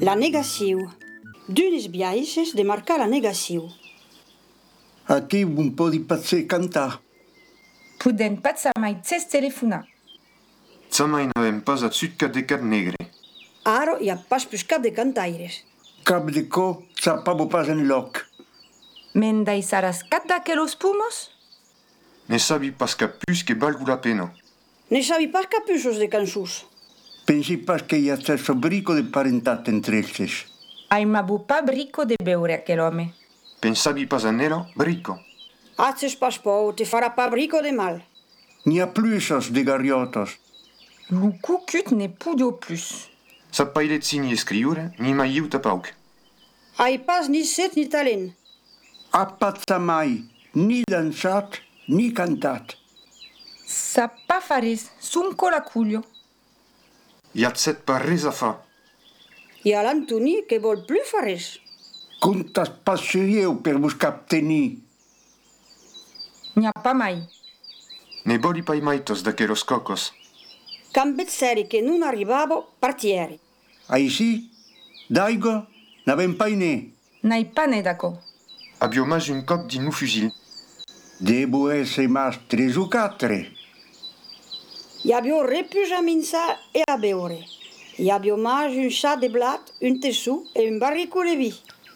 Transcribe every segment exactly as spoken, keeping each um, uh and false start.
La negació. D'unes biaixes de marcar la negació. Aquí un podi patser cantar. Puden pat sa mai tsez telefona. Tsamai n'avem pas a tsut de cat negre. Ara hi ha pas plus cap de cantaires. Cap de co, sa pa bo pas en loc. Men dai saras kat daquelos pumos? Ne sabi pas capus que valgu la pena. Ne sabi pas capuços de cançons. Pensi pas que hi ha stesso brico de parentat entre ells. Ai ma bu pa brico de beure aquel home. Pensabi pas en ela, brico. Haces pas pou, te farà pas brico de mal. N'hi ha plusos de gariotos. Lu cucut ne pudio plus. Sa pailet si ni escriure, ni mai iuta pauc. Ai pas ni set ni talent. Ha patsa mai ni dansat ni cantat. Sa pa fares, sunco la cuglio. Hi ha set pas res a fa. Hi ha l'Antoni que vol plus fa res. Contas pas serieu per vos captenir. N'hi ha pa mai. Ne voli pai maitos d'aqueros cocos. Can bezzeri che non arrivavo, partieri. Així, d'aigua, n'avem pas ne. N'ai pa ne daco. Abio mas un cop din nu fusil. Debo esse mas tres o quatre. Hi havia re plus a minçar e a beure. Hi havia mas un chat de blat, un tessú e un barrico de vi.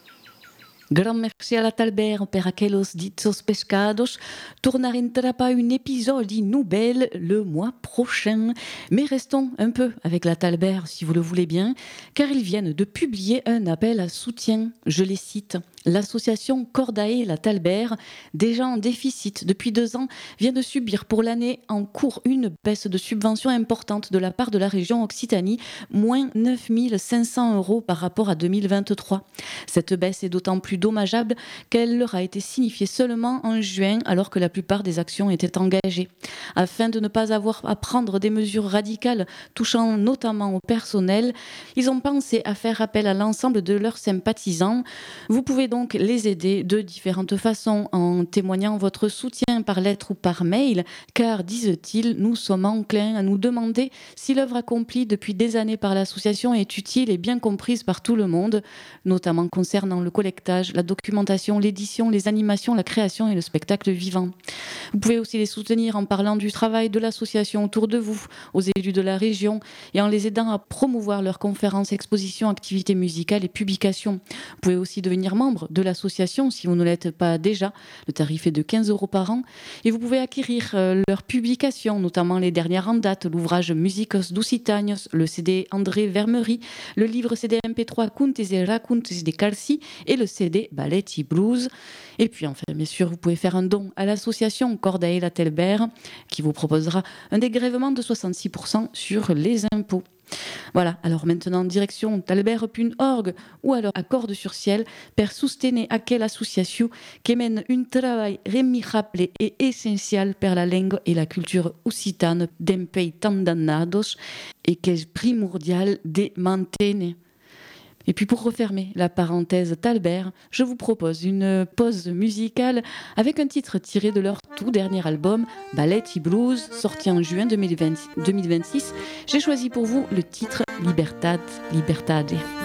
Gran merci a la Talbert per aquelos ditos pescados. Tournarentera pas un épisode nouvelle le mois prochain. Mais restons un peu avec la Talbert si vous le voulez bien, car ils viennent de publier un appel à soutien. Je les cite. L'association Cordae La Talbert, déjà en déficit depuis deux ans, vient de subir pour l'année en cours une baisse de subvention importante de la part de la région Occitanie, moins neuf mille cinq cents euros par rapport à deux mille vingt-trois. Cette baisse est d'autant plus dommageable qu'elle leur a été signifiée seulement en juin, alors que la plupart des actions étaient engagées. Afin de ne pas avoir à prendre des mesures radicales touchant notamment au personnel, ils ont pensé à faire appel à l'ensemble de leurs sympathisants. Vous pouvez donc les aider de différentes façons en témoignant votre soutien par lettre ou par mail, car, disent-ils, nous sommes enclins à nous demander si l'œuvre accomplie depuis des années par l'association est utile et bien comprise par tout le monde, notamment concernant le collectage, la documentation, l'édition, les animations, la création et le spectacle vivant. Vous pouvez aussi les soutenir en parlant du travail de l'association autour de vous, aux élus de la région, et en les aidant à promouvoir leurs conférences, expositions, activités musicales et publications. Vous pouvez aussi devenir membre de l'association si vous ne l'êtes pas déjà. Le tarif est de quinze euros par an et vous pouvez acquérir euh, leurs publications, notamment les dernières en date, l'ouvrage Musicos d'Occitanios, le C D André Vermery, le livre C D M P trois Contes et Racontes de Calci et le C D Balletti Blues. Et puis enfin, bien sûr, vous pouvez faire un don à l'association Cordae La Talbert qui vous proposera un dégrèvement de soixante-six pour cent sur les impôts. Voilà, alors maintenant direction talbert point org ou alors à Corde sur Ciel per sostenir aquella associació que mène un treball remirable et essentiel per la langue et la culture occitane d'un pays tan dannados et que est primordial de mantenir. Et puis pour refermer la parenthèse Talbert, je vous propose une pause musicale avec un titre tiré de leur tout dernier album, Balletti Blues, sorti en juin deux mille vingt, deux mille vingt-six. J'ai choisi pour vous le titre Libertad, Libertade.